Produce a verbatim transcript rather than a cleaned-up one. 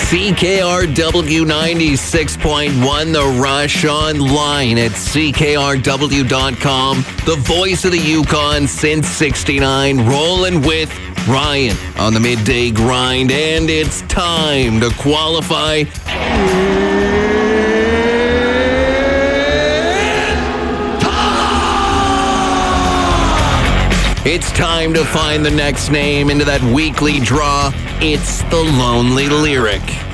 C K R W ninety-six point one, The Rush online at C K R W dot com. The voice of the Yukon since sixty-nine, rolling with Ryan on the midday grind, and it's time to qualify. It's time to find the next name into that weekly draw. It's the Lonely Lyric.